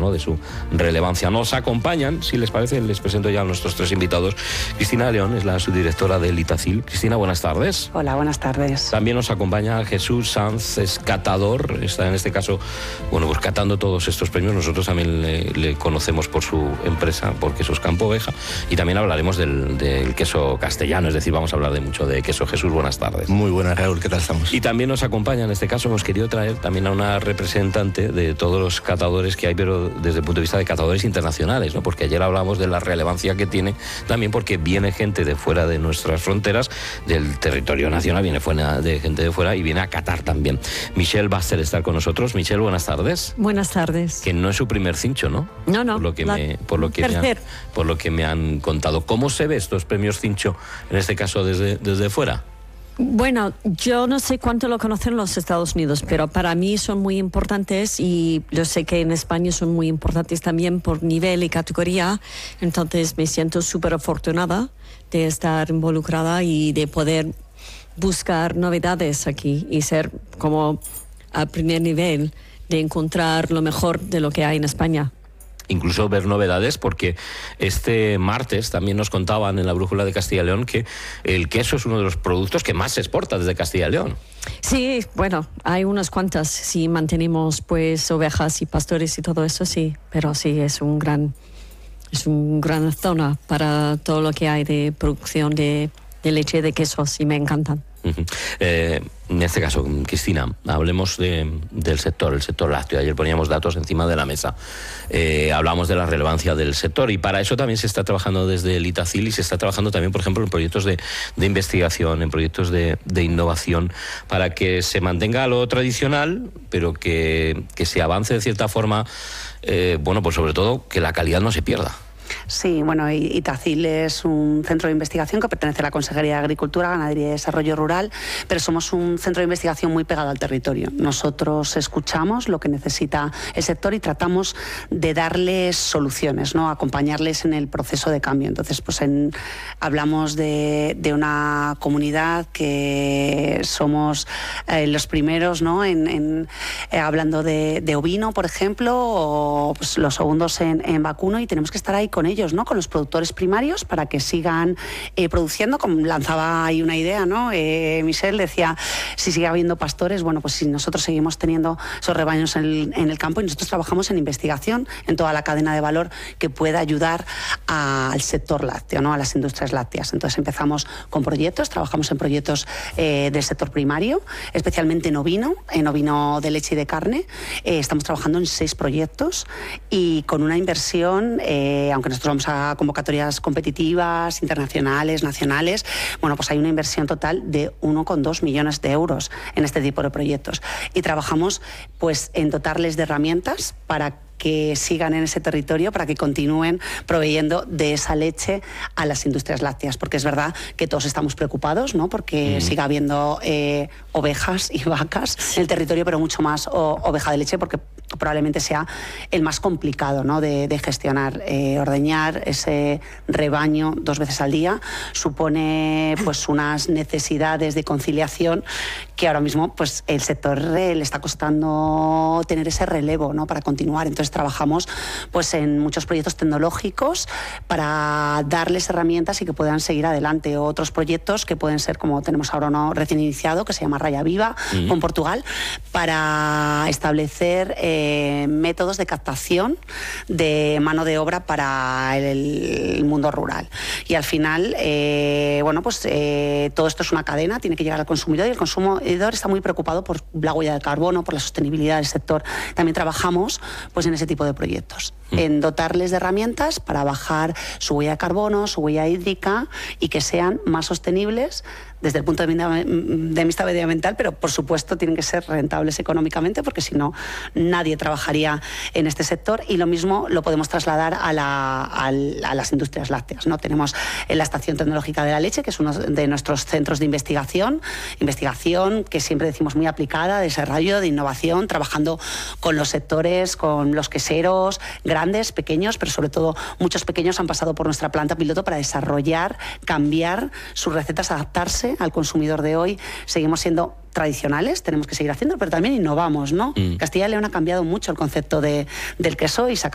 ¿no?, de su relevancia. Nos acompañan, si les parece, les presento ya a nuestros tres invitados. Cristina León es la subdirectora del Itacil. Cristina, buenas tardes. Hola, buenas tardes. También nos acompaña Jesús Sanz, es catador, está en este caso, bueno, pues catando todos estos premios. Nosotros también le conocemos por su empresa, por Quesos Campo Oveja, y también hablaremos del queso castellano, es decir, vamos a hablar de mucho de queso. Jesús, buenas tardes. Muy buenas, Raúl, ¿qué tal estamos? Y también nos acompaña, en este caso hemos querido traer también a una representante de todos los catadores que hay, pero desde el punto de vista de catadores internacionales, ¿no? Porque ayer hablamos de la relevancia que tiene, también porque viene gente de fuera de nuestras fronteras, del territorio nacional, viene gente de fuera y viene a catar también. Michelle Baster está con nosotros. Michelle, buenas tardes. Buenas tardes. Que no es su primer cincho, ¿no? No. Por lo que me han contado. ¿Cómo se ve estos premios cincho, en este caso desde fuera? Bueno, yo no sé cuánto lo conocen los Estados Unidos, pero para mí son muy importantes y yo sé que en España son muy importantes también por nivel y categoría. Entonces me siento súper afortunada de estar involucrada y de poder buscar novedades aquí y ser como a primer nivel de encontrar lo mejor de lo que hay en España. Incluso ver novedades, porque este martes también nos contaban en la Brújula de Castilla y León que el queso es uno de los productos que más se exporta desde Castilla y León. Sí, bueno, hay unas cuantas, si mantenemos pues ovejas y pastores y todo eso, sí, pero sí, es una gran zona para todo lo que hay de producción de leche, de quesos, y me encantan. En este caso, Cristina, hablemos del sector, el sector lácteo. Ayer poníamos datos encima de la mesa. Hablamos de la relevancia del sector, y para eso también se está trabajando desde el Itacil, y se está trabajando también, por ejemplo, en proyectos de investigación, en proyectos de innovación, para que se mantenga lo tradicional, pero que se avance de cierta forma, bueno, pues sobre todo que la calidad no se pierda. Sí, bueno, Itacil es un centro de investigación que pertenece a la Consejería de Agricultura, Ganadería y Desarrollo Rural, pero somos un centro de investigación muy pegado al territorio. Nosotros escuchamos lo que necesita el sector y tratamos de darles soluciones, ¿no?, acompañarles en el proceso de cambio. Entonces, pues hablamos de una comunidad que somos los primeros, ¿no?, hablando de ovino, por ejemplo, o pues, los segundos en vacuno, y tenemos que estar ahí con ellos, ¿no?, con los productores primarios, para que sigan produciendo. Como lanzaba ahí una idea, ¿no? Michelle decía, si sigue habiendo pastores, bueno, pues si nosotros seguimos teniendo esos rebaños en el campo, y nosotros trabajamos en investigación en toda la cadena de valor que pueda ayudar al sector lácteo, ¿no?, a las industrias lácteas. Entonces empezamos con proyectos, trabajamos en proyectos del sector primario, especialmente en ovino de leche y de carne. Estamos trabajando en 6 proyectos y con una inversión, aunque nosotros vamos a convocatorias competitivas, internacionales, nacionales, bueno, pues hay una inversión total de 1,2 millones de euros en este tipo de proyectos. Y trabajamos pues en dotarles de herramientas para que sigan en ese territorio, para que continúen proveyendo de esa leche a las industrias lácteas, porque es verdad que todos estamos preocupados, ¿no?, porque siga habiendo ovejas y vacas en el territorio, pero mucho más oveja de leche, porque probablemente sea el más complicado, ¿no?, de gestionar. Ordeñar ese rebaño 2 veces al día supone pues unas necesidades de conciliación que ahora mismo pues el sector le está costando tener ese relevo, ¿no?, para continuar. Entonces trabajamos pues en muchos proyectos tecnológicos para darles herramientas y que puedan seguir adelante. Otros proyectos que pueden ser, como tenemos ahora uno recién iniciado, que se llama Raya Viva, con Portugal, para establecer métodos de captación de mano de obra para el mundo rural. Y al final, bueno, pues todo esto es una cadena, tiene que llegar al consumidor, y el consumidor está muy preocupado por la huella de carbono, por la sostenibilidad del sector. También trabajamos pues en ese tipo de proyectos, en dotarles de herramientas para bajar su huella de carbono, su huella hídrica, y que sean más sostenibles desde el punto de vista medioambiental, pero por supuesto tienen que ser rentables económicamente, porque si no, nadie trabajaría en este sector. Y lo mismo lo podemos trasladar a las industrias lácteas, ¿no? Tenemos la Estación Tecnológica de la Leche, que es uno de nuestros centros de investigación que siempre decimos muy aplicada, de desarrollo, de innovación, trabajando con los sectores, con los queseros, grandes, pequeños, pero sobre todo muchos pequeños han pasado por nuestra planta piloto para desarrollar, cambiar sus recetas, adaptarse al consumidor de hoy. Seguimos siendo tradicionales, tenemos que seguir haciendo, pero también innovamos, ¿no? Castilla y León ha cambiado mucho el concepto del queso y